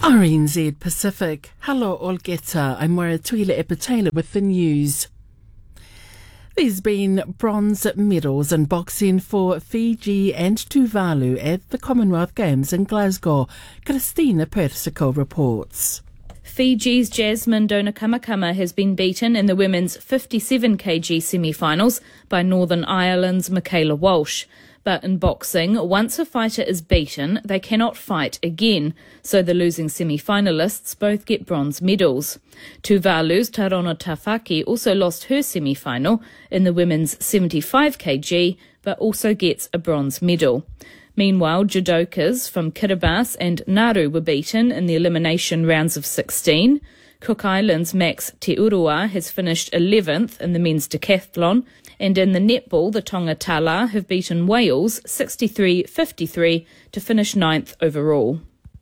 RNZ Pacific. Hello Olgeta, I'm Moira Tuila Epitela with the news. There's been bronze medals in boxing for Fiji and Tuvalu at the Commonwealth Games in Glasgow. Christina Persico reports. Fiji's Jasmine Donnacumacuma has been beaten in the women's 57kg semi-finals by Northern Ireland's Michaela Walsh. But in boxing, once a fighter is beaten, they cannot fight again, so the losing semi-finalists both get bronze medals. Tuvalu's Tarona Tafaki also lost her semi-final in the women's 75kg, but also gets a bronze medal. Meanwhile, judokas from Kiribati and Nauru were beaten in the elimination rounds of 16. Cook Islands' Max Te Urua has finished 11th in the men's decathlon, and in the netball, the Tonga Tala have beaten Wales 63-53 to finish 9th overall.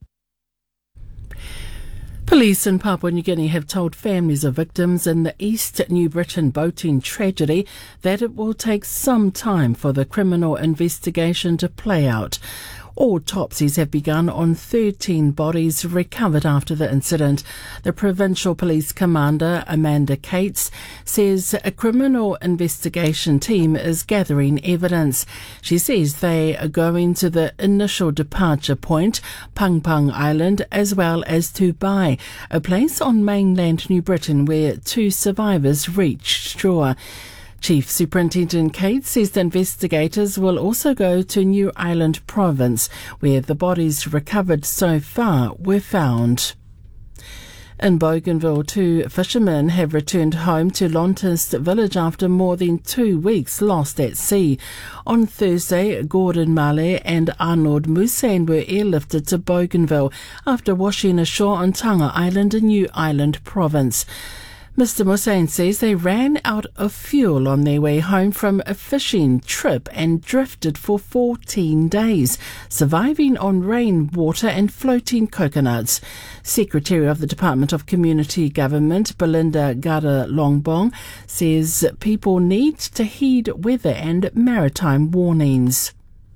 Police in Papua New Guinea have told families of victims in the East New Britain boating tragedy that it will take some time for the criminal investigation to play out. Autopsies have begun on 13 bodies recovered after the incident. The Provincial Police Commander, Amanda Cates, says a criminal investigation team is gathering evidence. She says they are going to the initial departure point, Pang Pang Island, as well as Tubai, a place on mainland New Britain where two survivors reached shore. Chief Superintendent Cates says the investigators will also go to New Ireland Province, where the bodies recovered so far were found. In Bougainville, two fishermen have returned home to Lontist village after more than 2 weeks lost at sea. On Thursday, Gordon Male and Arnold Musain were airlifted to Bougainville after washing ashore on Tanga Island in New Ireland Province. Mr. Musain says they ran out of fuel on their way home from a fishing trip and drifted for 14 days, surviving on rainwater and floating coconuts. Secretary of the Department of Community Government, Belinda Gada Longbong, says people need to heed weather and maritime warnings.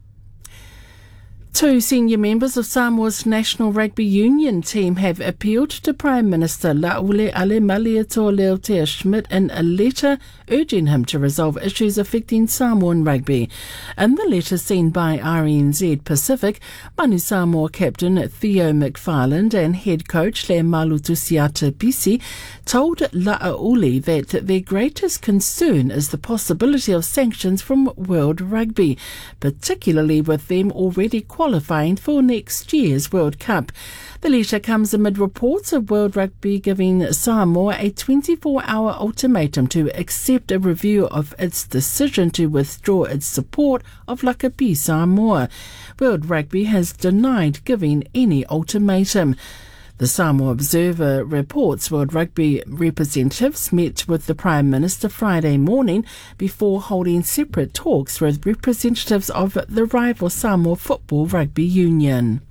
Two senior members of Samoa's National Rugby Union team have appealed to Prime Minister Laule Alemaliato Leotea Schmidt in a letter urging him to resolve issues affecting Samoan rugby. In the letter seen by RNZ Pacific, Manu Samoa captain Theo McFarland and head coach Le Malutusiata Pisi told La'auli that their greatest concern is the possibility of sanctions from World Rugby, particularly with them already qualifying for next year's World Cup. The letter comes amid reports of World Rugby giving Samoa a 24-hour ultimatum to accept a review of its decision to withdraw its support of Lakapi Samoa. World Rugby has denied giving any ultimatum. The Samoa Observer reports World Rugby representatives met with the Prime Minister Friday morning before holding separate talks with representatives of the rival Samoa Football Rugby Union.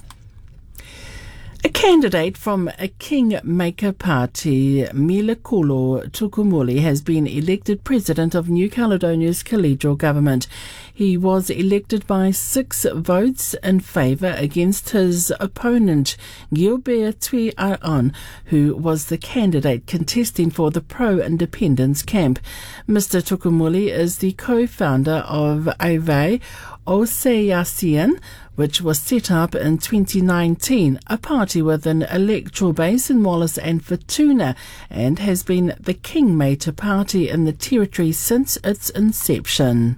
A candidate from a Kingmaker Party, Milakolo Tukumuli, has been elected President of New Caledonia's collegial government. He was elected by 6 votes in favour against his opponent, Gilbert Tui Aon, who was the candidate contesting for the pro-independence camp. Mr. Tukumuli is the co-founder of Aivai Oseasian, which was set up in 2019, a party with an electoral base in Wallace and Futuna, and has been the Kingmaker Party in the territory since its inception.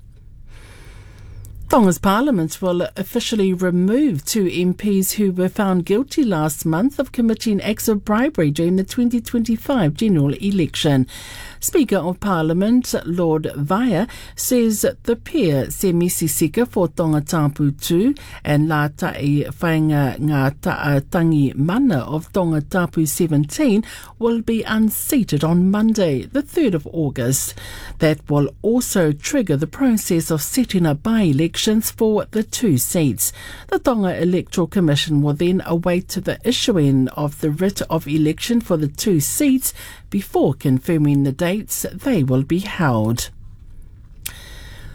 Tonga's Parliament will officially remove 2 MPs who were found guilty last month of committing acts of bribery during the 2025 general election. Speaker of Parliament, Lord Vaya, says the pair, Semisi Sika for Tonga Tapu 2 and La Ta'i Whainga Ngā Ta'atangi Mana of Tonga Tapu 17, will be unseated on Monday, the 3rd of August. That will also trigger the process of setting up by-elections for the 2 seats. The Tonga Electoral Commission will then await the issuing of the writ of election for the 2 seats before confirming the dates they will be held.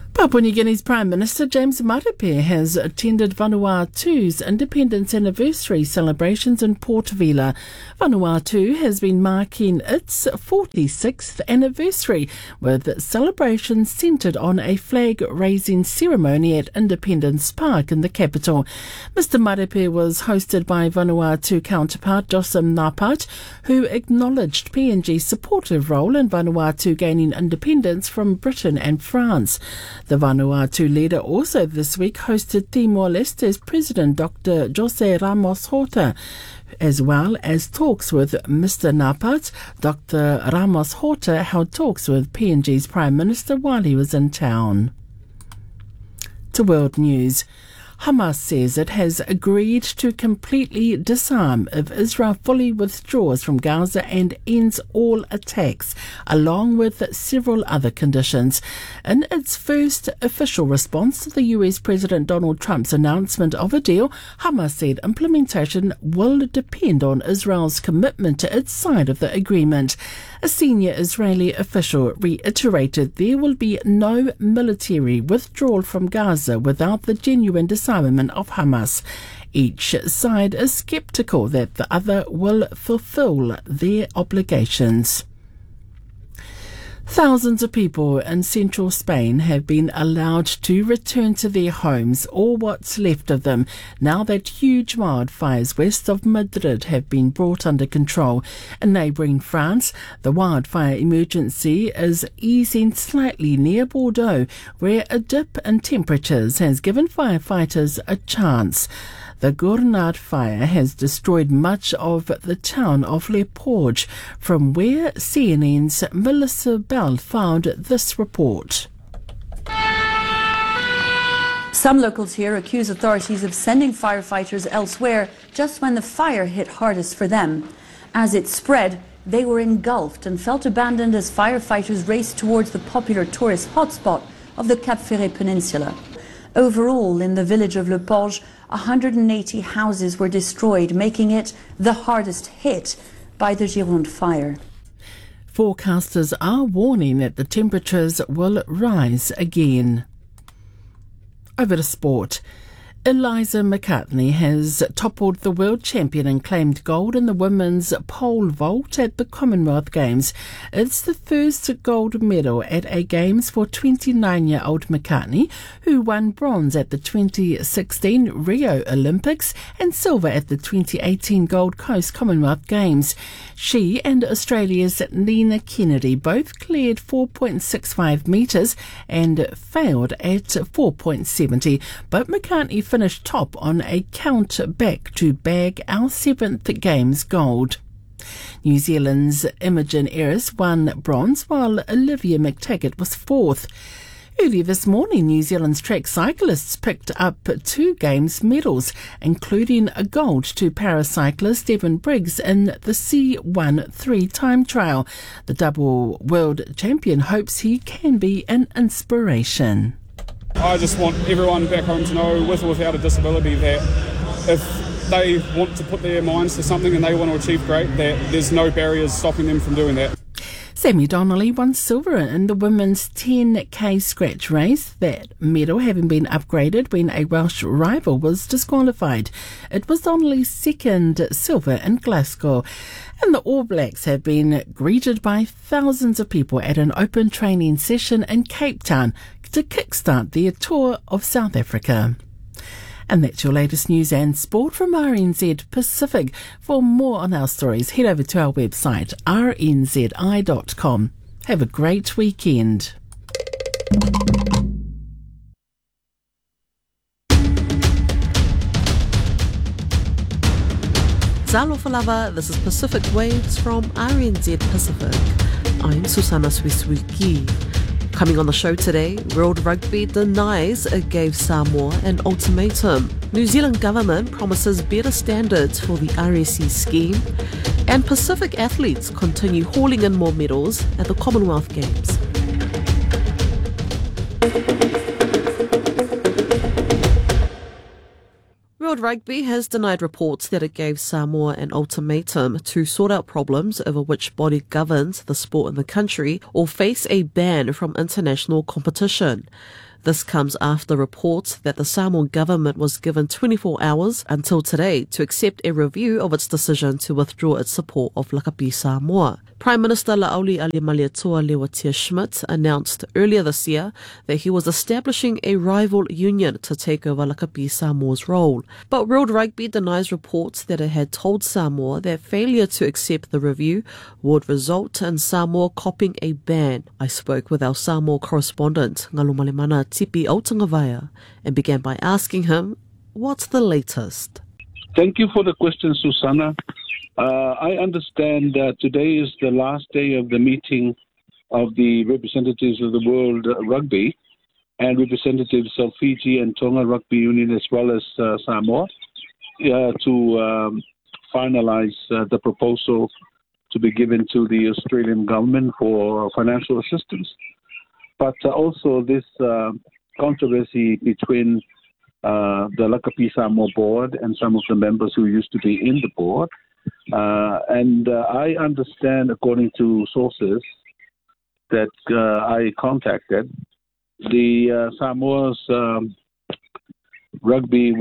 Papua New Guinea's Prime Minister James Marape has attended Vanuatu's independence anniversary celebrations in Port Vila. Vanuatu has been marking its 46th anniversary, with celebrations centred on a flag-raising ceremony at Independence Park in the capital. Mr Marape was hosted by Vanuatu counterpart Josim Napat, who acknowledged PNG's supportive role in Vanuatu gaining independence from Britain and France. The Vanuatu leader also this week hosted Timor-Leste's President Dr. Jose Ramos Horta, as well as talks with Mr Napat. Dr. Ramos Horta held talks with PNG's Prime Minister while he was in town. To World News. Hamas says it has agreed to completely disarm if Israel fully withdraws from Gaza and ends all attacks, along with several other conditions. In its first official response to the US President Donald Trump's announcement of a deal, Hamas said implementation will depend on Israel's commitment to its side of the agreement. A senior Israeli official reiterated there will be no military withdrawal from Gaza without the genuine disarmament of Hamas. Each side is sceptical that the other will fulfill their obligations. Thousands of people in central Spain have been allowed to return to their homes, or what's left of them, now that huge wildfires west of Madrid have been brought under control. In neighbouring France, the wildfire emergency is easing slightly near Bordeaux, where a dip in temperatures has given firefighters a chance. The Gournard fire has destroyed much of the town of Les Porges, from where CNN's Melissa Bell found this report. Some locals here accuse authorities of sending firefighters elsewhere just when the fire hit hardest for them. As it spread, they were engulfed and felt abandoned as firefighters raced towards the popular tourist hotspot of the Cap Ferret Peninsula. Overall, in the village of Les Porges, 180 houses were destroyed, making it the hardest hit by the Gironde fire. Forecasters are warning that the temperatures will rise again. Over to sport. Eliza McCartney has toppled the world champion and claimed gold in the women's pole vault at the Commonwealth Games. It's the first gold medal at a Games for 29-year-old McCartney, who won bronze at the 2016 Rio Olympics and silver at the 2018 Gold Coast Commonwealth Games. She and Australia's Nina Kennedy both cleared 4.65 metres and failed at 4.70, but McCartney finished top on a count back to bag our 7th Games gold. New Zealand's Imogen Eris won bronze, while Olivia McTaggart was 4th. Earlier this morning, New Zealand's track cyclists picked up 2 Games medals, including a gold to paracyclist Devon Briggs in the C1 time trial. The double world champion hopes he can be an inspiration. I just want everyone back home to know, with or without a disability, that if they want to put their minds to something and they want to achieve great, that there's no barriers stopping them from doing that. Sammy Donnelly won silver in the women's 10k scratch race, that medal having been upgraded when a Welsh rival was disqualified. It was Donnelly's second silver in Glasgow. And the All Blacks have been greeted by thousands of people at an open training session in Cape Town to kickstart their tour of South Africa. And that's your latest news and sport from RNZ Pacific. For more on our stories, head over to our website, rnzi.com. Have a great weekend. Zalofa lava, this is Pacific Waves from RNZ Pacific. I'm Susana Swiswiki. Coming on the show today, World Rugby denies it gave Samoa an ultimatum. New Zealand government promises better standards for the RSC scheme. And Pacific athletes continue hauling in more medals at the Commonwealth Games. World Rugby has denied reports that it gave Samoa an ultimatum to sort out problems over which body governs the sport in the country or face a ban from international competition. This comes after reports that the Samoan government was given 24 hours until today to accept a review of its decision to withdraw its support of Lakapi Samoa. Prime Minister La'auli Ali Malietoa Lewatia Schmidt announced earlier this year that he was establishing a rival union to take over Lakapi Samoa's role. But World Rugby denies reports that it had told Samoa that failure to accept the review would result in Samoa copping a ban. I spoke with our Samoa correspondent, Ngalumalemana Tipi Autangavaia, and began by asking him, what's the latest? Thank you for the question, Susanna. I understand that today is the last day of the meeting of the representatives of the World Rugby and representatives of Fiji and Tonga Rugby Union as well as Samoa to finalize the proposal to be given to the Australian government for financial assistance. But also this controversy between the Lakapi Samoa board and some of the members who used to be in the board. And I understand, according to sources that I contacted, the Samoa's rugby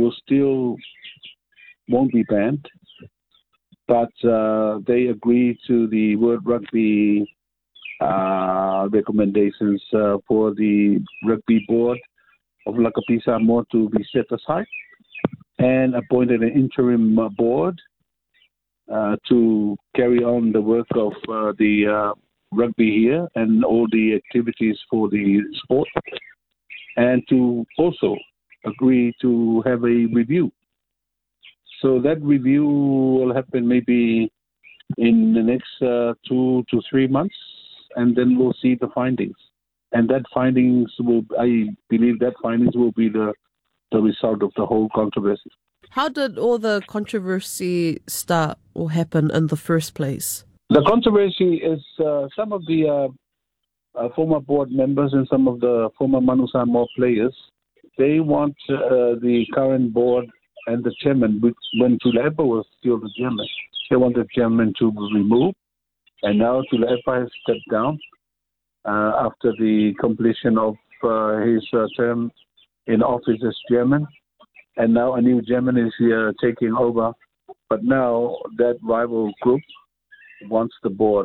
won't be banned, but they agree to the World Rugby recommendations for the rugby board of Lakapi Samoa to be set aside and appointed an interim board to carry on the work of the rugby here and all the activities for the sport, and to also agree to have a review. So that review will happen maybe in the next 2 to 3 months, and then we'll see the findings. And I believe that findings will be the result of the whole controversy. How did all the controversy start or happen in the first place? The controversy is some of the former board members and some of the former Manu Samoa players, they want the current board and the chairman, when Tulepa was still the chairman, they want the chairman to be removed. And now Tulepa has stepped down after the completion of his term in office as chairman. And now a new chairman is here taking over. But now that rival group wants the board,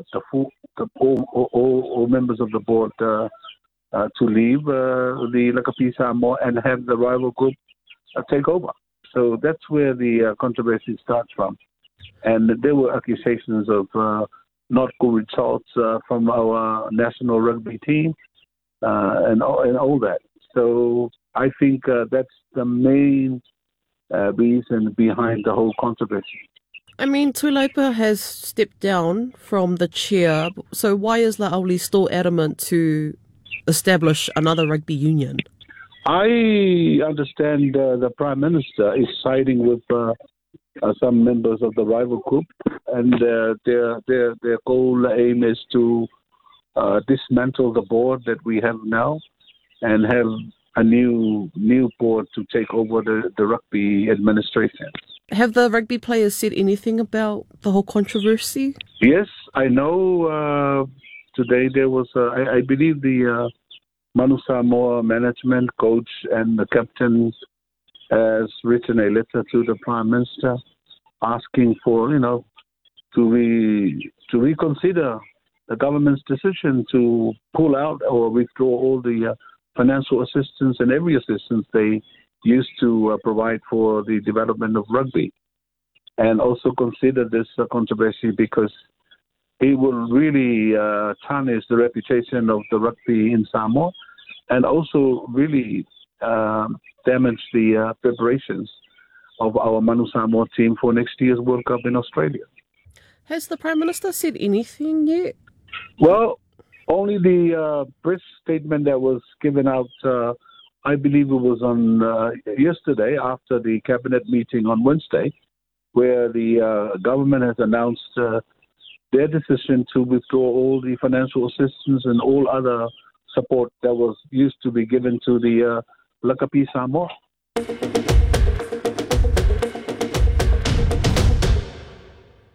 all members of the board to leave the Lakapi Samoa and have the rival group take over. So that's where the controversy starts from. And there were accusations of not good results from our national rugby team and all that. So I think that's the main reason behind the whole controversy. I mean, Tulepa has stepped down from the chair, so why is La'auli still adamant to establish another rugby union? I understand the Prime Minister is siding with some members of the rival group, and their goal aim is to dismantle the board that we have now and have a new board to take over the rugby administration. Have the rugby players said anything about the whole controversy? Yes, I know today there was, I believe the Manu Samoa management, coach and the captain has written a letter to the Prime Minister asking for, to reconsider the government's decision to pull out or withdraw all the financial assistance and every assistance they used to provide for the development of rugby, and also consider this controversy because it will really tarnish the reputation of the rugby in Samoa and also really damage the preparations of our Manu Samoa team for next year's World Cup in Australia. Has the Prime Minister said anything yet? Well, only the press statement that was given out, I believe it was on yesterday after the cabinet meeting on Wednesday, where the government has announced their decision to withdraw all the financial assistance and all other support that was used to be given to the Lakapi Samoa. And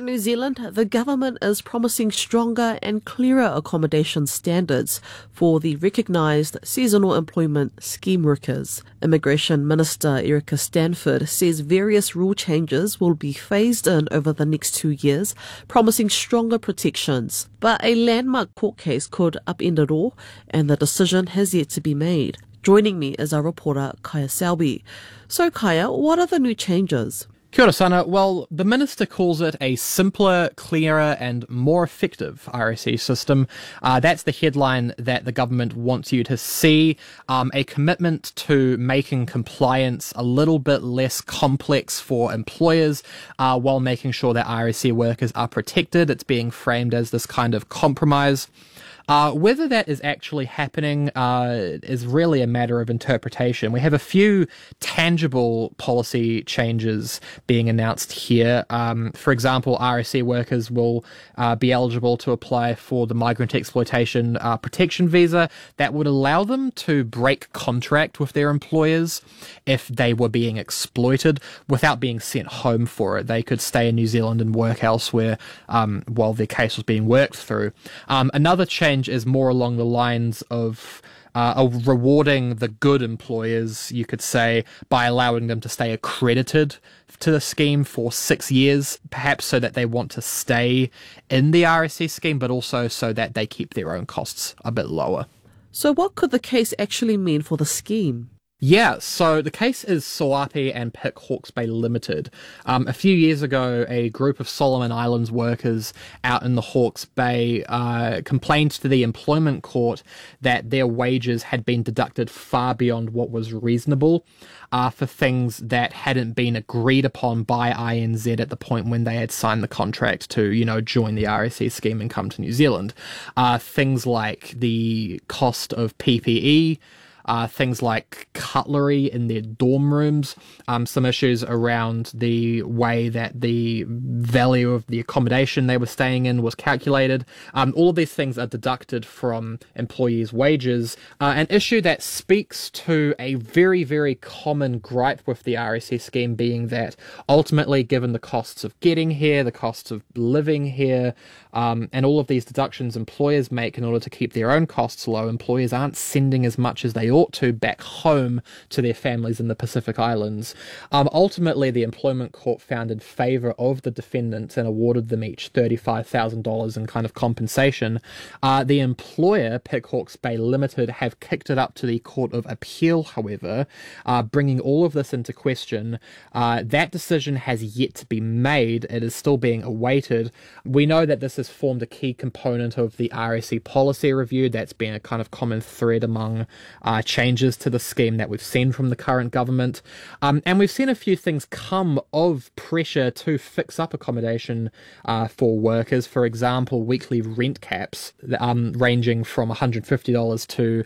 New Zealand, the government is promising stronger and clearer accommodation standards for the recognised seasonal employment scheme workers. Immigration Minister Erica Stanford says various rule changes will be phased in over the next 2 years, promising stronger protections. But a landmark court case could upend it all, and the decision has yet to be made. Joining me is our reporter, Kaya Selby. So, Kaya, what are the new changes? Kia ora sana. Well, the minister calls it a simpler, clearer and more effective RSE system. That's the headline that the government wants you to see. A commitment to making compliance a little bit less complex for employers while making sure that RSE workers are protected. It's being framed as this kind of compromise. Whether that is actually happening is really a matter of interpretation. We have a few tangible policy changes being announced here. For example, RSE workers will be eligible to apply for the Migrant Exploitation Protection Visa. That would allow them to break contract with their employers if they were being exploited without being sent home for it. They could stay in New Zealand and work elsewhere while their case was being worked through. Another change is more along the lines of rewarding the good employers, you could say, by allowing them to stay accredited to the scheme for 6 years, perhaps so that they want to stay in the RSE scheme, but also so that they keep their own costs a bit lower. So what could the case actually mean for the scheme? Yeah, so the case is Soapi and Pick Hawke's Bay Limited. A few years ago, a group of Solomon Islands workers out in the Hawke's Bay complained to the employment court that their wages had been deducted far beyond what was reasonable for things that hadn't been agreed upon by INZ at the point when they had signed the contract to, join the RSE scheme and come to New Zealand. Things like the cost of PPE, things like cutlery in their dorm rooms, some issues around the way that the value of the accommodation they were staying in was calculated. All of these things are deducted from employees' wages. An issue that speaks to a very, very common gripe with the RSE scheme being that ultimately, given the costs of getting here, the costs of living here, and all of these deductions employers make in order to keep their own costs low, employers aren't sending as much as they ought to back home to their families in the Pacific Islands. Ultimately, the employment court found in favour of the defendants and awarded them each $35,000 in kind of compensation. The employer, Pick Hawke's Bay Limited, have kicked it up to the Court of Appeal, however, bringing all of this into question. That decision has yet to be made. It is still being awaited. We know that this has formed a key component of the RSE policy review. That's been a kind of common thread among changes to the scheme that we've seen from the current government. And we've seen a few things come of pressure to fix up accommodation for workers. For example, weekly rent caps ranging from $150 to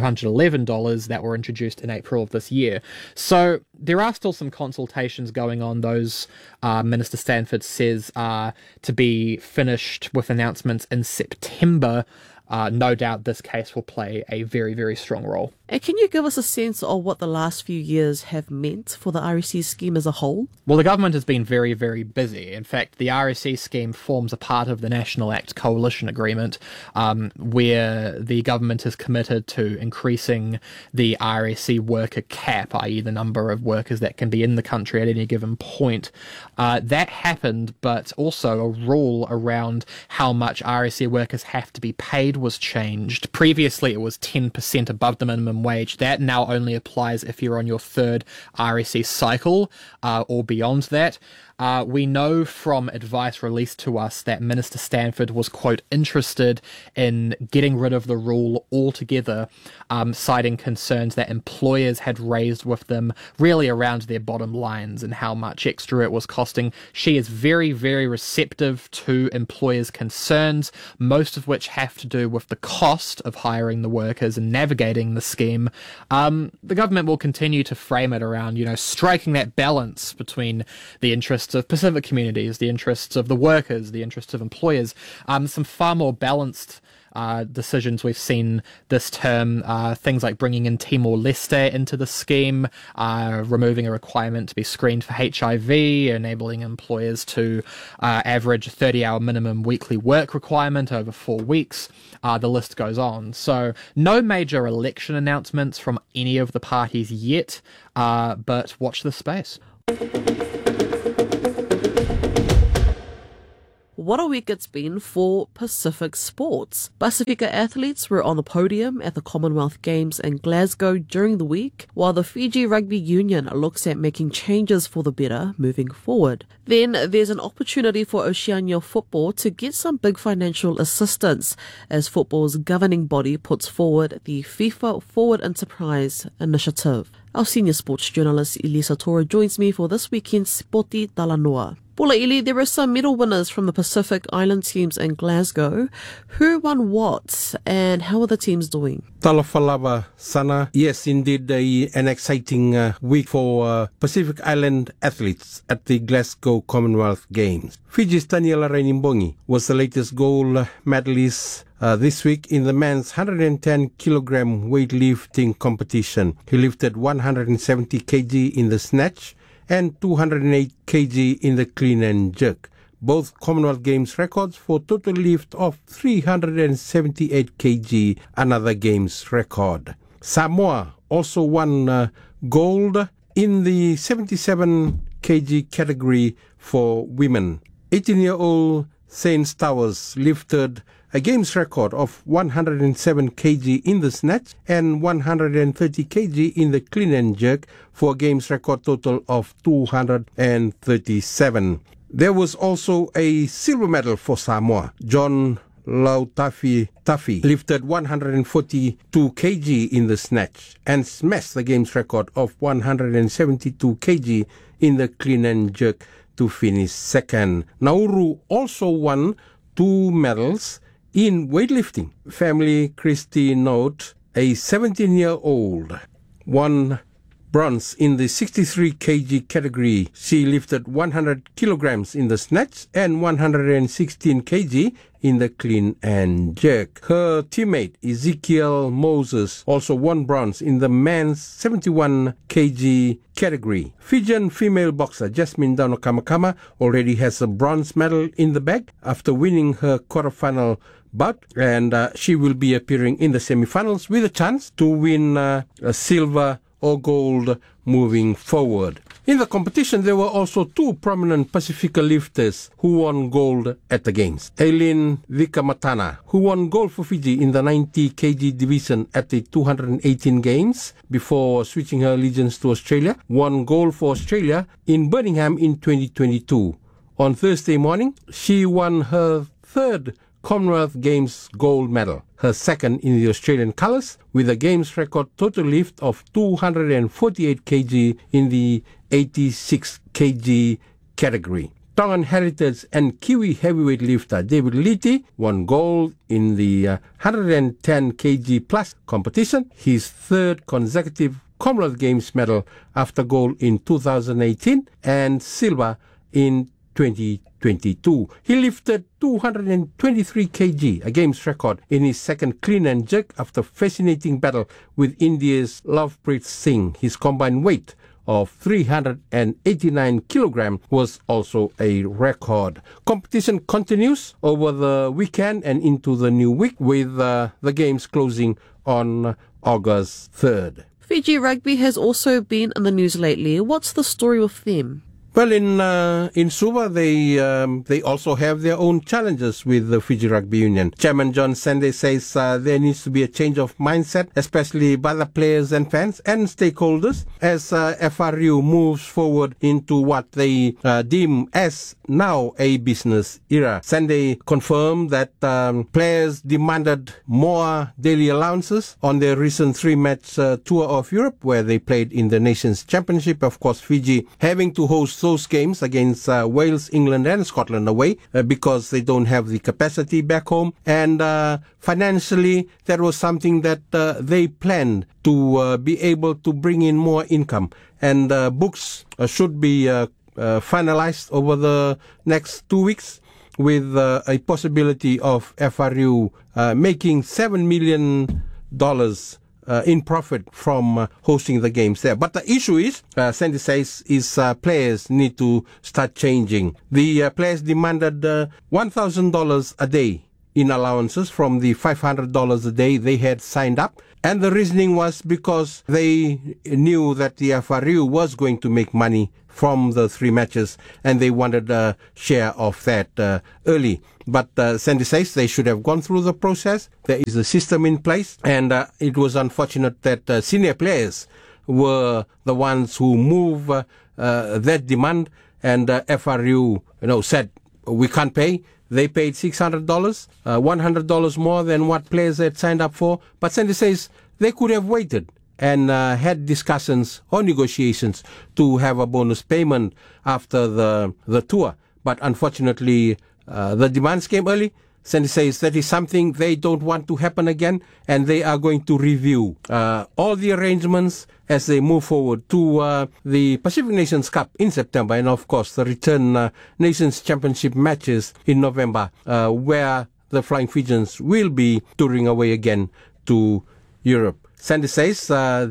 $211 that were introduced in April of this year. So there are still some consultations going on. Those, Minister Stanford says, are to be finished with announcements in September. No doubt this case will play a very, very strong role. And can you give us a sense of what the last few years have meant for the RSE scheme as a whole? Well, the government has been very, very busy. In fact, the RSE scheme forms a part of the National Act Coalition Agreement, where the government is committed to increasing the RSE worker cap, i.e. the number of workers that can be in the country at any given point. That happened, but also a rule around how much RSE workers have to be paid was changed. Previously, it was 10% above the minimum wage. That now only applies if you're on your third RSE cycle or beyond that. We know from advice released to us that Minister Stanford was, quote, interested in getting rid of the rule altogether, citing concerns that employers had raised with them really around their bottom lines and how much extra it was costing. She is very, very receptive to employers' concerns, most of which have to do with the cost of hiring the workers and navigating the scheme. The government will continue to frame it around, striking that balance between the interests of Pacific communities, the interests of the workers, the interests of employers, some far more balanced decisions we've seen this term, things like bringing in Timor-Leste into the scheme, removing a requirement to be screened for HIV, enabling employers to average a 30-hour minimum weekly work requirement over 4 weeks. The list goes on. So no major election announcements from any of the parties yet, but watch this space. What a week it's been for Pacific sports. Pasifika athletes were on the podium at the Commonwealth Games in Glasgow during the week, while the Fiji Rugby Union looks at making changes for the better moving forward. Then there's an opportunity for Oceania football to get some big financial assistance as football's governing body puts forward the FIFA Forward Enterprise Initiative. Our senior sports journalist Elisa Tora joins me for this weekend's Sporti Talanoa. Pula Ili, there were some medal winners from the Pacific Island teams in Glasgow. Who won what and how are the teams doing? Talafalava Sana. Yes, indeed, an exciting week for Pacific Island athletes at the Glasgow Commonwealth Games. Fiji's Daniela Rainimbongi was the latest gold medalist this week in the men's 110 kilogram weightlifting competition. He lifted 170 kg in the snatch and 208 kg in the clean and jerk. Both Commonwealth Games records for total lift of 378 kg, another Games record. Samoa also won gold in the 77 kg category for women. 18-year-old Saint Towers lifted a Games record of 107 kg in the snatch and 130 kg in the clean and jerk for a Games record total of 237. There was also a silver medal for Samoa. John Lautafi lifted 142 kg in the snatch and smashed the Games record of 172 kg in the clean and jerk to finish second. Nauru also won 2 medals in weightlifting. Family Christy Note, a 17-year-old, won bronze in the 63 kg category. She lifted 100 kilograms in the snatch and 116 kg in the clean and jerk. Her teammate Ezekiel Moses also won bronze in the men's 71 kg category. Fijian female boxer Jasmine Dano Kamakama already has a bronze medal in the bag after winning her quarterfinal bout, and she will be appearing in the semifinals with a chance to win a silver or gold moving forward. In the competition, there were also 2 prominent Pacifica lifters who won gold at the Games. Aileen Vikamatana, who won gold for Fiji in the 90 kg division at the 218 Games before switching her allegiance to Australia, won gold for Australia in Birmingham in 2022. On Thursday morning, she won her 3rd Commonwealth Games gold medal, her second in the Australian colours, with a Games record total lift of 248 kg in the 86 kg category. Tongan heritage and Kiwi heavyweight lifter David Liti won gold in the 110 kg plus competition, his 3rd consecutive Commonwealth Games medal after gold in 2018 and silver in 2022. He lifted 223 kg, a Games record, in his second clean and jerk after fascinating battle with India's Lovepreet Singh. His combined weight of 389 kilogram was also a record. Competition continues over the weekend and into the new week with the Games closing on August 3rd. Fiji Rugby has also been in the news lately. What's the story with them? Well, in Suva, they also have their own challenges with the Fiji Rugby Union. Chairman John Sande says there needs to be a change of mindset, especially by the players and fans and stakeholders, as FRU moves forward into what they deem as now a business era. Sande confirmed that players demanded more daily allowances on their recent 3-match tour of Europe, where they played in the Nations Championship. Of course, Fiji having to host those games against Wales, England and Scotland away because they don't have the capacity back home, and financially that was something that they planned to be able to bring in more income, and books should be finalized over the next 2 weeks. with a possibility of FRU making $7 million in profit from hosting the games there. But the issue is, Sandy says, players need to start changing. The players demanded $1,000 a day in allowances from the $500 a day they had signed up. And the reasoning was because they knew that the FRU was going to make money from the 3 matches and they wanted a share of that early. But Sandy says they should have gone through the process. There is a system in place, and it was unfortunate that senior players were the ones who moved that demand, and FRU said we can't pay. They paid $600, $100 more than what players had signed up for. But Sandy says they could have waited and had discussions or negotiations to have a bonus payment after the tour. But unfortunately, the demands came early. Sandy says that is something they don't want to happen again, and they are going to review all the arrangements as they move forward to the Pacific Nations Cup in September, and of course the return Nations Championship matches in November, where the Flying Fijians will be touring away again to Europe. Sandy says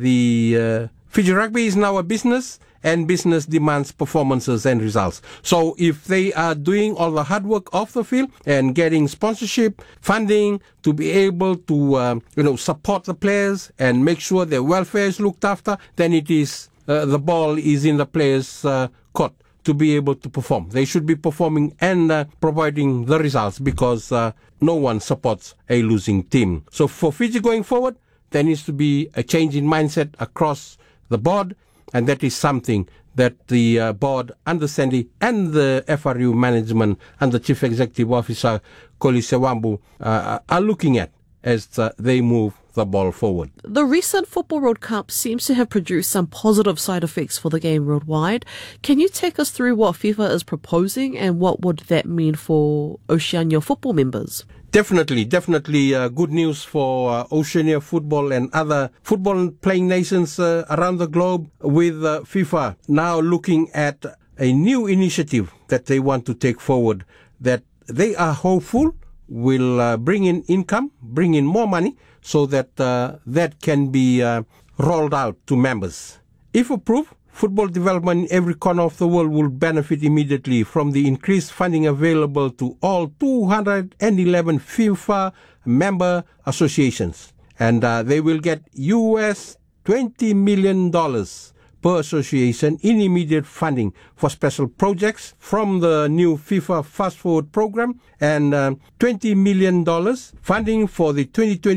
the Fiji Rugby is now a business, and business demands performances and results. So if they are doing all the hard work off the field and getting sponsorship, funding to be able to support the players and make sure their welfare is looked after, then it is the ball is in the players' court to be able to perform. They should be performing and providing the results, because no one supports a losing team. So for Fiji going forward, there needs to be a change in mindset across the board, and that is something that the board under Sandy and the FRU management and the Chief Executive Officer, Kolisi Sewambu, are looking at as they move the ball forward. The recent Football World Cup seems to have produced some positive side effects for the game worldwide. Can you take us through what FIFA is proposing and what would that mean for Oceania football members? Definitely good news for Oceania football and other football-playing nations around the globe, with FIFA now looking at a new initiative that they want to take forward, that they are hopeful will bring in income, bring in more money, so that that can be rolled out to members. If approved, football development in every corner of the world will benefit immediately from the increased funding available to all 211 FIFA member associations. And they will get US $20 million per association in immediate funding for special projects from the new FIFA Fast Forward program, and $20 million funding for the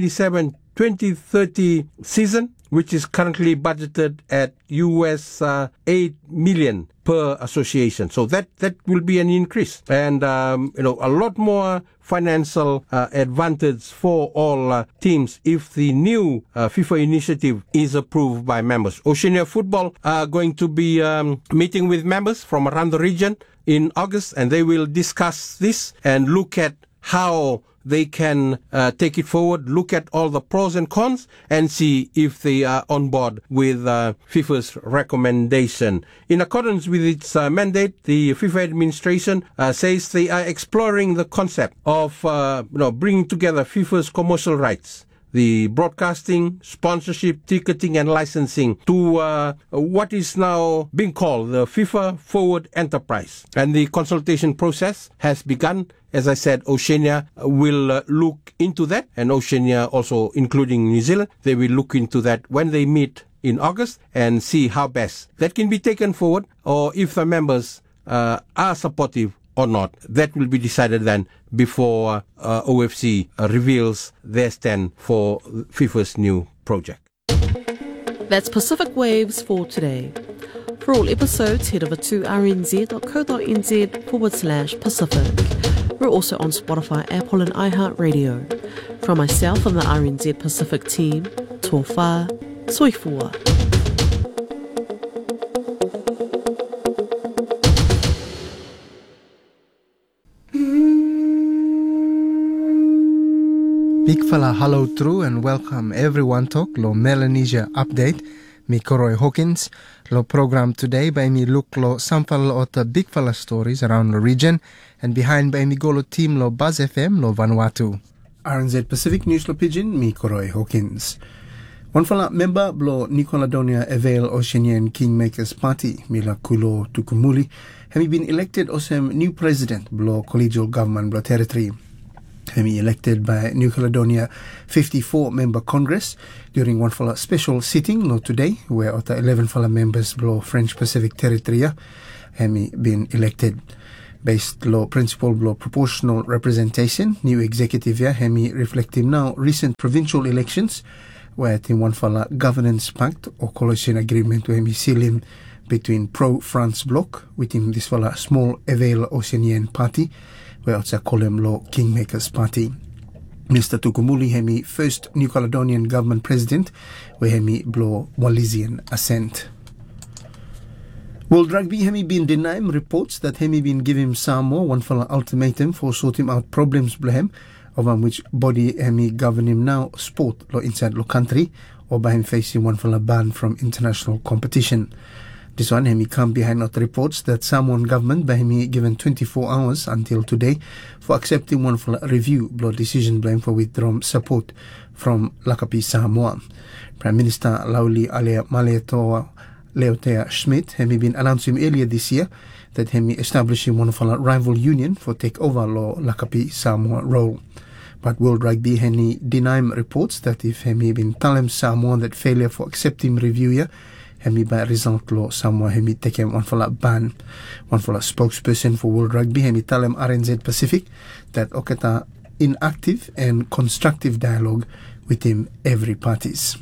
2027-2030 season, which is currently budgeted at US $8 million per association. So that will be an increase, and a lot more financial advantage for all teams if the new FIFA initiative is approved by members. Oceania Football are going to be meeting with members from around the region in August, and they will discuss this and look at how they can take it forward, look at all the pros and cons, and see if they are on board with FIFA's recommendation. In accordance with its mandate, the FIFA administration says they are exploring the concept of bringing together FIFA's commercial rights, the broadcasting, sponsorship, ticketing, and licensing to what is now being called the FIFA Forward Enterprise. And the consultation process has begun. As I said, Oceania will look into that, and Oceania also including New Zealand, they will look into that when they meet in August and see how best that can be taken forward, or if the members are supportive or not. That will be decided then before OFC reveals their stand for FIFA's new project. That's Pacific Waves for today. For all episodes, head over to rnz.co.nz/Pacific. We're also on Spotify, Apple and iHeartRadio. From myself and the RNZ Pacific team, tō whā, soifua. Big fella hello true and welcome everyone to Lo Melanesia update. mi Koroi Hawkins. Lo program today by me look lo samfal o the big fella stories around the region, and behind by me go lo team lo Buzz FM lo Vanuatu. RNZ Pacific News lo Pigeon, mi Koroi Hawkins. One fella member blo Nicoladonia Avail Oceanian Kingmakers Party, Mila Kulo Tukumuli, have been elected osem new president blo collegial government blo territory. Hemi elected by New Caledonia 54-member Congress during one fella special sitting lo today, where other 11 fella members blo French Pacific Territory hemi been elected. Based lo principle blo proportional representation, new executive hemi reflecting now recent provincial elections, where in one fella governance pact or coalition agreement where hemi seal between pro-France bloc within this fella small Avail Oceanian party, where it's a column law Kingmakers Party. Mr. Tukumuli hemi first New Caledonian government president, where hemi blow Wallisian assent. World Rugby hemi been denying reports that hemi been giving Samoa one fella ultimatum for sorting out problems blehem, over which body hemi govern him now sport lo inside lo country, or by him facing one fella ban from international competition. This one hemi come behind not reports that Samoan government by hemi given 24 hours until today for accepting one for review blow decision blame for withdrawing support from Lakapi Samoa. Prime Minister Lauli Alea Maleatoa Leotea Schmidt hemi been announcing earlier this year that hemi establishing one of our rival union for take over law Lakapi Samoa role. But World Rugby hemi deny reports that if hemi been telling Samoa that failure for accepting review here, hemi by result law Samoa hemi take him one for la ban. One for la spokesperson for World Rugby hemi tell him RNZ Pacific that oketa inactive and constructive dialogue with him every parties.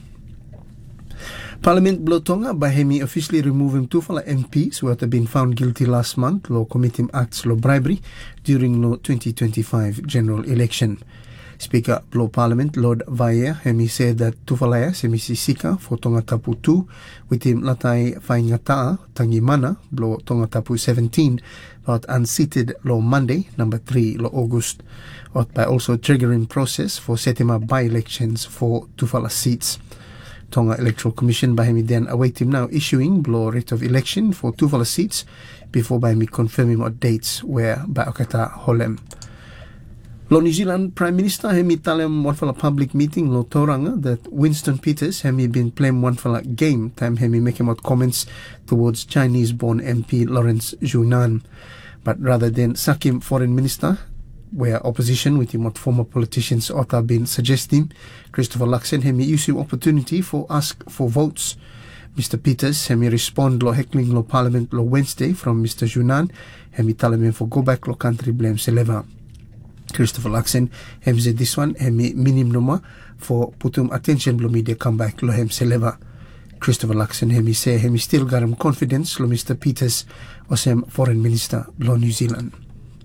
Parliament Blotonga by hemi officially removing two for la MPs who had been found guilty last month law committing acts law bribery during law 2025 general election. Speaker Blo Parliament Lord Vaea hemi said that Tufalaya hemi sisika for Tonga Tapu 2 with him latai Whaingataa Tangimana Blo Tonga Tapu 17 but unseated law Monday number 3 law August by also triggering process for setting up by-elections for Tufala seats. Tonga Electoral Commission by hemi then await him now issuing Blo writ of election for Tufala seats before by hemi confirming what dates where by Okata Holem. Lo New Zealand Prime Minister hemi talem one for a public meeting lo Tauranga that Winston Peters hemi been playing one for a game time hemi making out comments towards Chinese-born MP Lawrence Zhunan. But rather than sack him foreign minister, where opposition with him what former politicians ought to have been suggesting, Christopher Luxon hemi use him opportunity for ask for votes. Mr. Peters hemi respond lo heckling lo Parliament lo Wednesday from Mr. Zhunan hemi tell him for go back lo country blame seleva. Christopher Luxon hem said this one hemi minim noma for putum attention lo media comeback lo hem seleva. Christopher Luxon hemi say hemi still got him confidence lo Mr. Peters osem foreign minister lo New Zealand.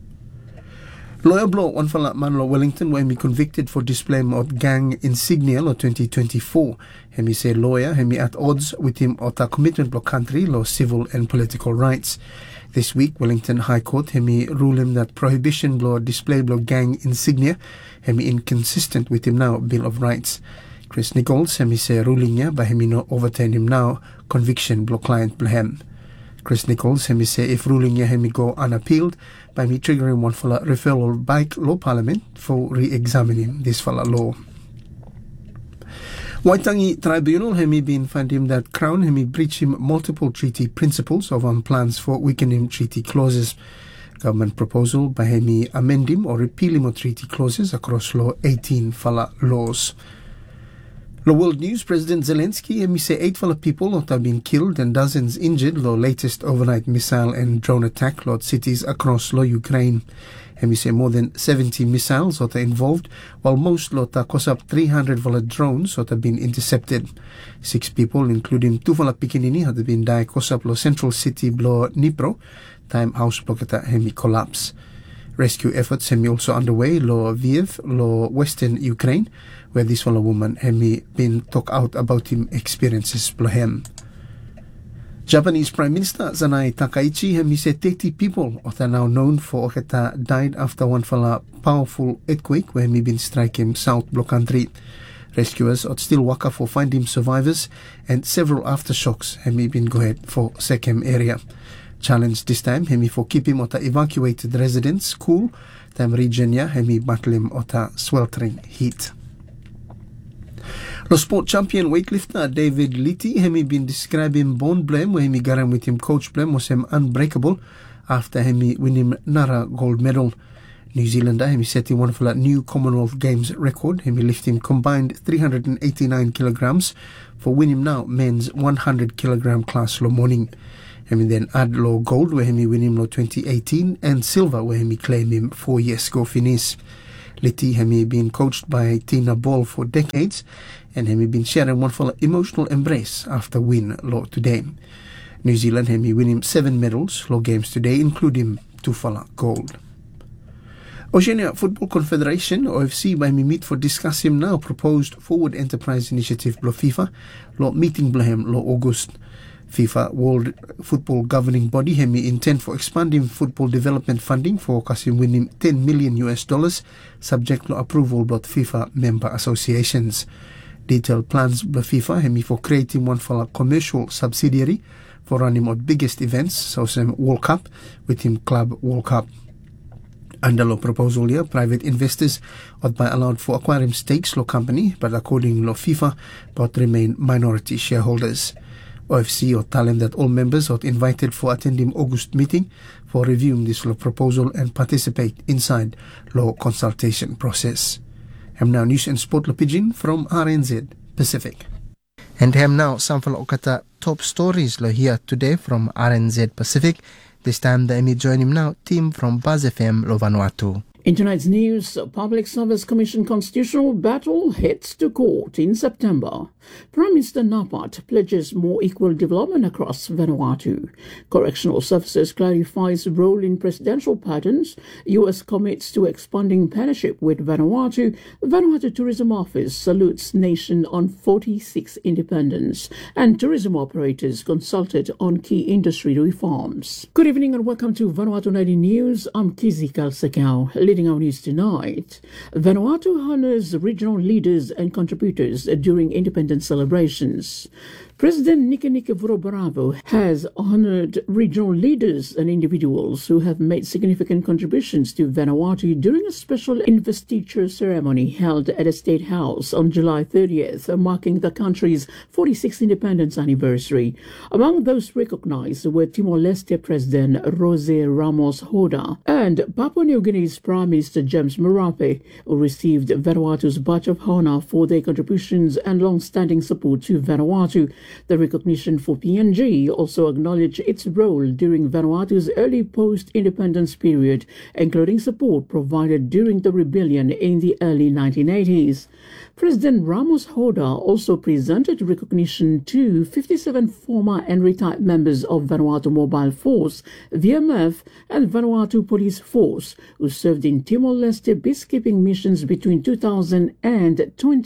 Lawyer Blow one for man lo Wellington where hemi convicted for displaying of gang insignia lo 2024. Hemi say lawyer hemi at odds with him of a commitment lo country lo civil and political rights. This week, Wellington High Court hemi ruled him that prohibition blow display blow gang insignia hemi inconsistent with him now Bill of Rights. Chris Nichols hemi say ruling ya by hemi no overturn him now conviction blow client blehem. Chris Nichols hemi say if ruling ya hemi go unappealed by me triggering one for referral by law parliament for re-examining this for law. Waitangi Tribunal hemi been find him that Crown hemi breach him multiple treaty principles of plans for weakening treaty clauses. Government proposal by hemi amend him or repeal him of treaty clauses across law 18 fala laws. The World News President Zelensky hemi say 8 fala people have been killed and dozens injured the latest overnight missile and drone attack lot cities across law Ukraine. Hemi say more than 70 missiles are involved, while most lota cost up 300 vala drones have been intercepted. 6 people, including 2 vala pikinini, have been died cost up lo central city blo Dnipro, time house blockata hemi collapse. Rescue efforts hemi also underway lo Lviv, lo western Ukraine, where this vala woman hemi been talk out about him experiences blo hem. Japanese Prime Minister Zanai Takaichi hemi said 30 people are now known for died after one fala powerful earthquake where hemi been striking South Block country. Rescuers are still waka for finding survivors, and several aftershocks have been gohead for Sechem area. Challenge this time hemi for keeping ota evacuated residents cool, tam region ya hemi battling ota sweltering heat. The sport champion weightlifter David Litty hemi been describing Bone Blame where hemi garam with him coach Blame was him unbreakable after hemi win him Nara gold medal. New Zealander hemi setting one for a new Commonwealth Games record. Hemi lifting combined 389 kilograms for winning now men's 100 kilogram class lo morning. Hemi then add lo gold where hemi win him lo 2018 and silver where hemi claim him 4 years ago finish. Litty hemi been coached by Tina Ball for decades and hemi been sharing one for emotional embrace after win lo today. New Zealand hemi win him 7 medals lo games today including 2 fala gold. Oceania Football Confederation OFC by me meet for discuss him now proposed forward enterprise initiative blo FIFA lo meeting blahem lo August. FIFA World Football Governing Body hemi intend for expanding football development funding for Kasim winning $10 million subject to approval by FIFA member associations. Detailed plans by FIFA hemi for creating one for a commercial subsidiary for running of biggest events so some World Cup with him Club World Cup. Under law proposal here, private investors are by allowed for acquiring stakes law company, but according to FIFA, but remain minority shareholders. OFC or tell them that all members are invited for attending August meeting for reviewing this law proposal and participate inside law consultation process. Ham now news and sport pidgin from RNZ Pacific. And ham now some for okata top stories lo here today from RNZ Pacific. This time the Emmy join him now, team from Buzz FM lo Vanuatu. In tonight's news, Public Service Commission constitutional battle heads to court in September. Prime Minister Napat pledges more equal development across Vanuatu. Correctional Services clarifies role in presidential pardons. U.S. commits to expanding partnership with Vanuatu. Vanuatu Tourism Office salutes nation on 46 independence. And tourism operators consulted on key industry reforms. Good evening and welcome to Vanuatu 90 News. I'm Kizi Kalsekau. Leading our news tonight, Vanuatu honors regional leaders and contributors during independence celebrations. President Nikanike Vurobaravo has honored regional leaders and individuals who have made significant contributions to Vanuatu during a special investiture ceremony held at the State House on July 30th, marking the country's 46th independence anniversary. Among those recognized were Timor-Leste President Jose Ramos Horta and Papua New Guinea's Prime Minister James Marape, who received Vanuatu's Badge of Honor for their contributions and long-standing support to Vanuatu. The recognition for PNG also acknowledged its role during Vanuatu's early post-independence period, including support provided during the rebellion in the early 1980s. President Ramos Horta also presented recognition to 57 former and retired members of Vanuatu Mobile Force, VMF, and Vanuatu Police Force, who served in Timor-Leste peacekeeping missions between 2000 and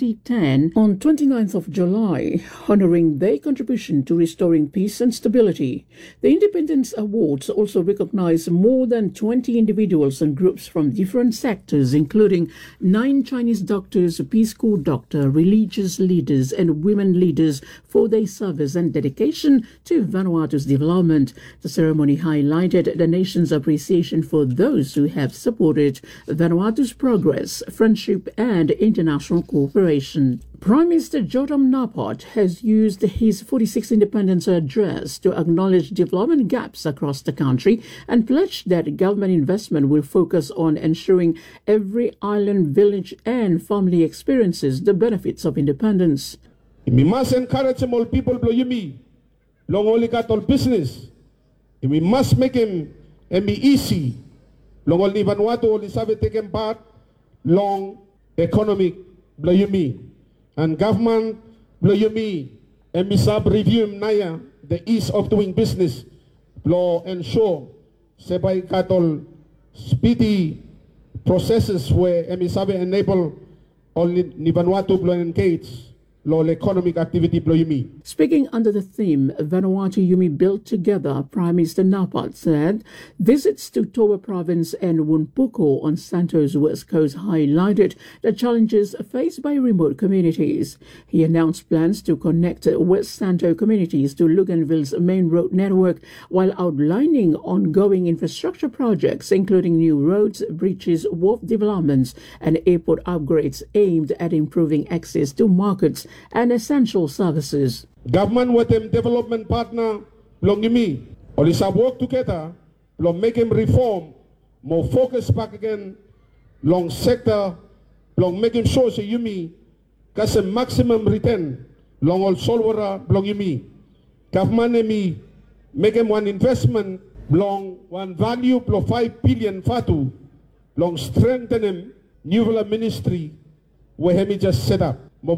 2010 on 29th of July, honoring their contribution to restoring peace and stability. The Independence Awards also recognize more than 20 individuals and groups from different sectors, including 9 Chinese doctors, Peace Corps doctor, religious leaders, and women leaders for their service and dedication to Vanuatu's development. The ceremony highlighted the nation's appreciation for those who have supported Vanuatu's progress, friendship, and international cooperation. Prime Minister Jotam Napat has used his 46th independence address to acknowledge development gaps across the country and pledged that government investment will focus on ensuring every island, village, and family experiences the benefits of independence. We must encourage all people to use long only cattle business. We must make him be easy. Long only Vanuatu only have taken part long economic blayumi. And government blayumi and we sub review naya the ease of doing business law ensure sebay cattle speedy processes where MSAB enable only ni Vanuatu blow engage lo economic activity blo yumi. Speaking under the theme Vanuatu Yumi Built Together, Prime Minister Napat said visits to Toa Province and Wunpuko on Santo's west coast highlighted the challenges faced by remote communities. He announced plans to connect West Santo communities to Luganville's main road network while outlining ongoing infrastructure projects including new roads, bridges, wharf developments and airport upgrades aimed at improving access to markets and essential services. Government with them development partner long yumi. Olisa work together, long make him reform, more focus back again, long sector, long make him show se yumi, cause a maximum return, long all solwara long yumi. Government emi make him one investment, long one value plus 5 billion fatu, long strengthen him, new ministry, where he just set up. The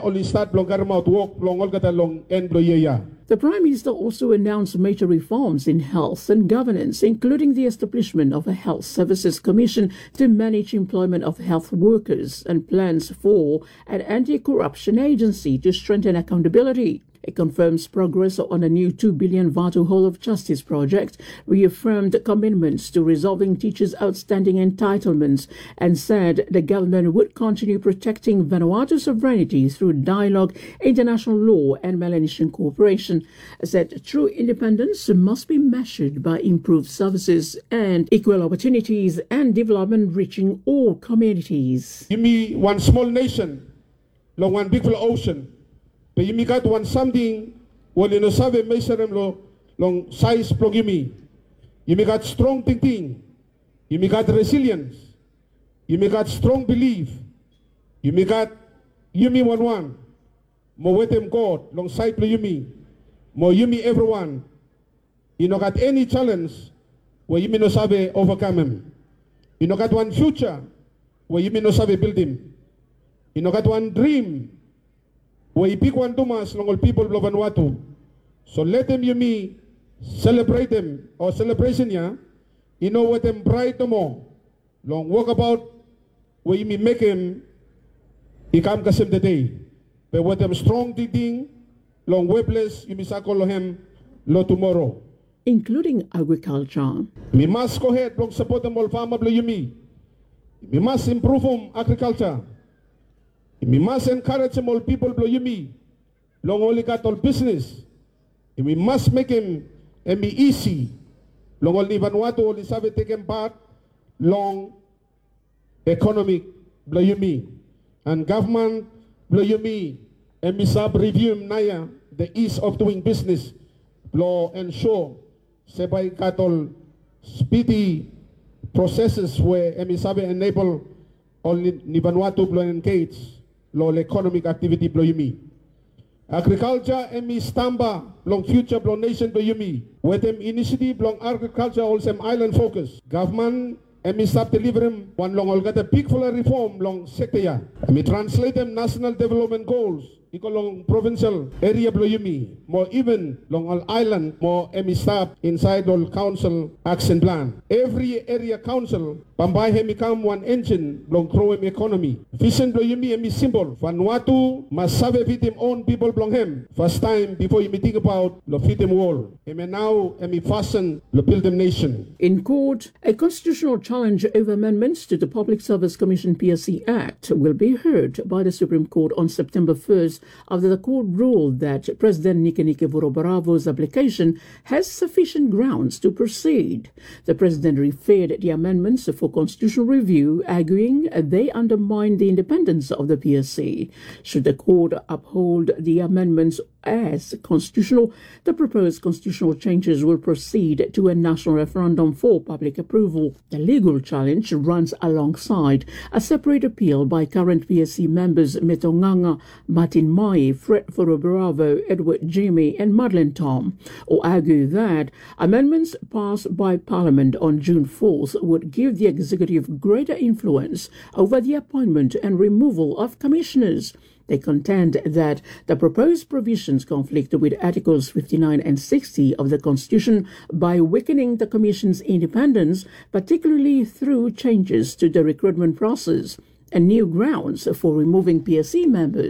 Prime Minister also announced major reforms in health and governance, including the establishment of a Health Services Commission to manage employment of health workers and plans for an anti-corruption agency to strengthen accountability. It confirms progress on a new 2 billion Vatu Hall of Justice project, reaffirmed commitments to resolving teachers' outstanding entitlements, and said the government would continue protecting Vanuatu's sovereignty through dialogue, international law and Melanesian cooperation. Said true independence must be measured by improved services and equal opportunities and development reaching all communities. Give me one small nation, long one big ocean. But you got one something when you save measure them long size plugimi. You got strong thinking. You got resilience. You got strong belief. You got yumi one. More with them God long side plugimi. More yumi everyone. You no got any challenge where you no save overcome him. You no got one future where you no save build him. You no got one dream. Where you pick one Dumas long all people of Vanuatu. So let them yumi celebrate them or celebration ya. You know what them bright no more. Long walk about where you make him he come kasim the day. But with them strong thinking, long webless you misakolo him lo tomorrow. Including agriculture. We must go ahead long support them all farmer blo yumi. We must improve agriculture. We must encourage all people blow yumi, long only got all business. We must make him be easy. Long only Vanuatu only have taken part long economic blow yumi. And government blow yumi and we sub review naya the ease of doing business blow ensure sebay got all speedy processes where emisabe enable all ni Vanuatu blow engage. Long economic activity blow yumi. Agriculture emi stamba long future blow nation blow yumi. With them initiative long agriculture also island focus. Government emi stop delivering one long all got a big full reform long sector ya. Emi translate them national development goals. Iko long provincial area blow yumi. More even long all island more emi stop inside all council action plan. Every area council Pambai hemi come one engine long grow him economy. Vision blow yumi hemi symbol. Vanuatu must save fit him own people belong him. First time before you think about lo fit him wall. Hemi now hemi fasten lo build them nation. In court, a constitutional challenge over amendments to the Public Service Commission PSC Act will be heard by the Supreme Court on September 1st after the court ruled that President Nikenike Vorobravo's application has sufficient grounds to proceed. The president referred the amendments for constitutional review, arguing they undermine the independence of the PSC. Should the court uphold the amendments as constitutional, the proposed constitutional changes will proceed to a national referendum for public approval. The legal challenge runs alongside a separate appeal by current PSC members Metonganga, Martin Mai, Fred Vorobravo, Edward Jimmy and Madeleine Tom, who argue that amendments passed by Parliament on June 4th would give the executive greater influence over the appointment and removal of commissioners. They contend that the proposed provisions conflict with Articles 59 and 60 of the Constitution by weakening the Commission's independence, particularly through changes to the recruitment process and new grounds for removing PSC members.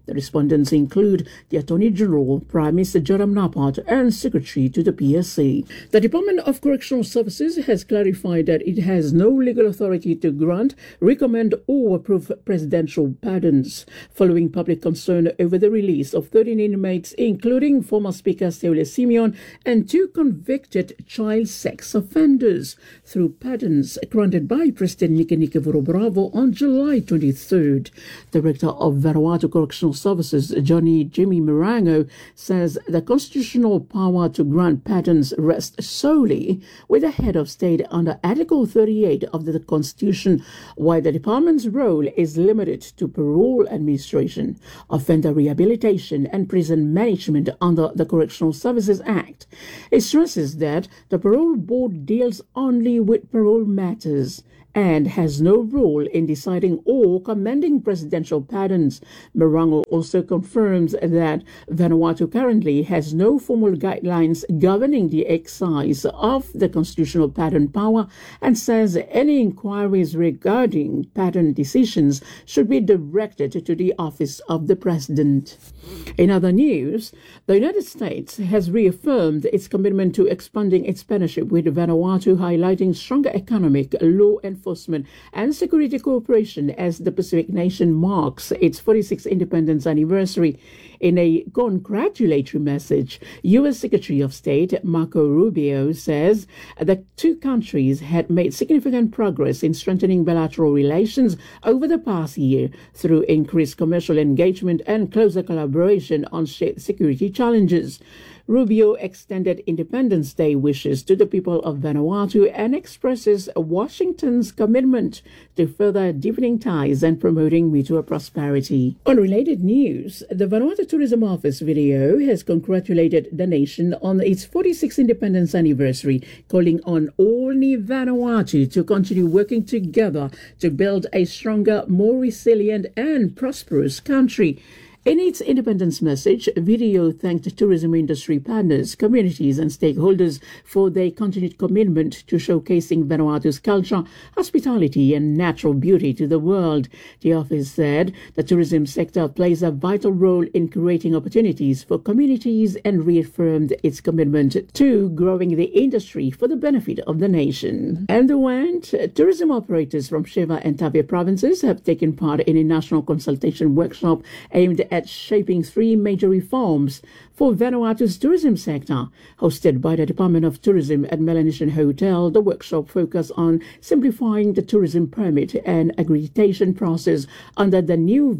The respondents include the Attorney General, Prime Minister Joram Napat, and Secretary to the PSC. The Department of Correctional Services has clarified that it has no legal authority to grant, recommend, or approve presidential pardons, following public concern over the release of 13 inmates, including former Speaker Seole Simeon and 2 convicted child sex offenders, through pardons granted by President Nikenike Vorobravo on July 23rd. Director of Vanuatu Correctional Services, Jimmy Mirango, says the constitutional power to grant pardons rests solely with the head of state under Article 38 of the Constitution, while the department's role is limited to parole administration, offender rehabilitation, and prison management under the Correctional Services Act. It stresses that the parole board deals only with parole matters and has no role in deciding or commending presidential pardons. Mirango also confirms that Vanuatu currently has no formal guidelines governing the exercise of the constitutional pardon power, and says any inquiries regarding pardon decisions should be directed to the office of the president. In other news, the United States has reaffirmed its commitment to expanding its partnership with Vanuatu, highlighting stronger economic, law enforcement, and security cooperation as the Pacific nation marks its 46th independence anniversary. In a congratulatory message, U.S. Secretary of State Marco Rubio says the two countries had made significant progress in strengthening bilateral relations over the past year through increased commercial engagement and closer collaboration on shared security challenges. Rubio extended Independence Day wishes to the people of Vanuatu and expresses Washington's commitment to further deepening ties and promoting mutual prosperity. On related news, the Vanuatu Tourism Office video has congratulated the nation on its 46th independence anniversary, calling on all Ni Vanuatu to continue working together to build a stronger, more resilient and prosperous country. In its independence message, video thanked tourism industry partners, communities and stakeholders for their continued commitment to showcasing Vanuatu's culture, hospitality and natural beauty to the world. The office said the tourism sector plays a vital role in creating opportunities for communities and reaffirmed its commitment to growing the industry for the benefit of the nation. And the WANT, tourism operators from Sheva and Tavia provinces have taken part in a national consultation workshop aimed at shaping 3 major reforms for Vanuatu's tourism sector. Hosted by the Department of Tourism at Melanesian Hotel, the workshop focused on simplifying the tourism permit and accreditation process under the new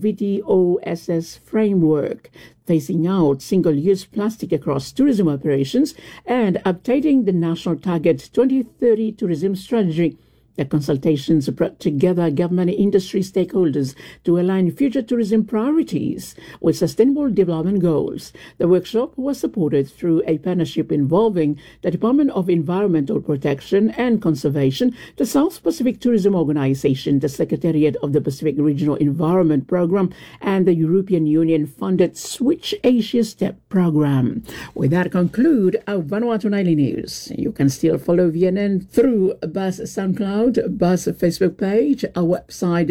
VTOSS framework, phasing out single-use plastic across tourism operations, and updating the National Target 2030 tourism strategy. The consultations brought together government and industry stakeholders to align future tourism priorities with sustainable development goals. The workshop was supported through a partnership involving the Department of Environmental Protection and Conservation, the South Pacific Tourism Organization, the Secretariat of the Pacific Regional Environment Program, and the European Union-funded Switch Asia STEP program. With that, conclude our Vanuatu Nightly News. You can still follow VNN through Buzz SoundCloud, Buzz Facebook page, our website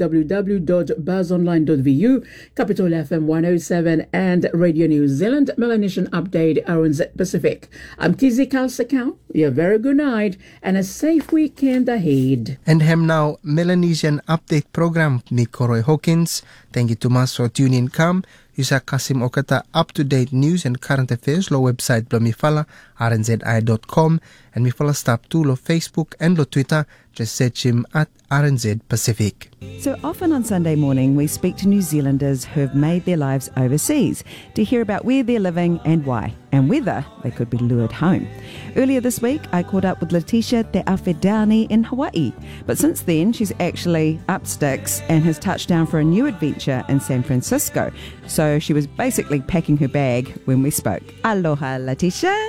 www.buzzonline.vu, Capital FM 107 and Radio New Zealand, Melanesian Update, RNZ Pacific. I'm Kizzy Kalsakau. A very good night and a safe weekend ahead. And hem now Melanesian Update program ni Koroi Hawkins. Thank you to mas for tuning in. Come. Yusa Kasim Okata up-to-date news and current affairs lo website blo mifala rnzi.com and mifala stop to lo Facebook and lo Twitter. Just search him at RNZ Pacific. So often on Sunday morning we speak to New Zealanders who have made their lives overseas to hear about where they're living and why, and whether they could be lured home. Earlier this week I caught up with Letitia Te Awhedani in Hawaii, but since then she's actually up sticks and has touched down for a new adventure in San Francisco. So she was basically packing her bag when we spoke. Aloha, Letitia.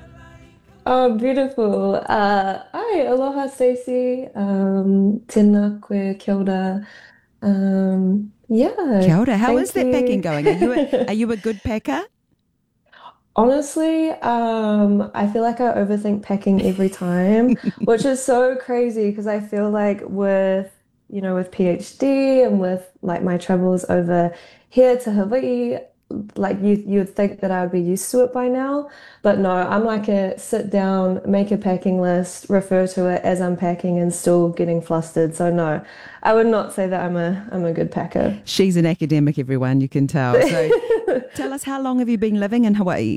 Oh, beautiful. Hi, aloha, Stacey. Tēnā koe, kia ora. Yeah. Kia ora. How is that packing going? Are you a good packer? Honestly, I feel like I overthink packing every time, which is so crazy because I feel like with PhD and with like my travels over here to Hawaii, like you'd think that I would be used to it by now, but no, I'm like a sit down, make a packing list, refer to it as I'm packing and still getting flustered. So no, I would not say that I'm a good packer. She's an academic, everyone, you can tell. So tell us, how long have you been living in Hawaii?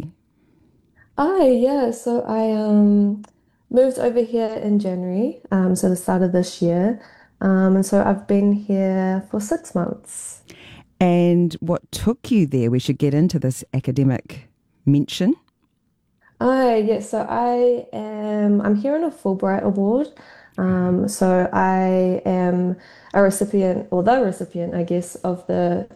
So I moved over here in January, so the start of this year. And so I've been here for 6 months. And what took you there? We should get into this academic mention. So I'm here on a Fulbright Award. So I am the recipient, I guess, of the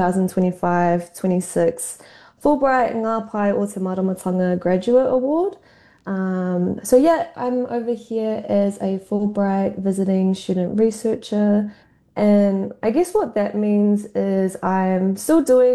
2025-26 Fulbright Ngā Pai o Te Maramatonga Graduate Award. I'm over here as a Fulbright visiting student researcher, and I guess what that means is I'm still doing